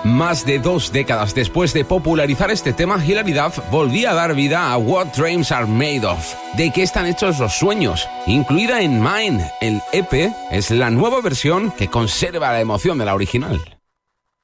Más de 2 décadas después de popularizar este tema, Hilary Duff volvía a dar vida a What Dreams Are Made Of, de qué están hechos los sueños, incluida en Mine. El EP es la nueva versión que conserva la emoción de la original.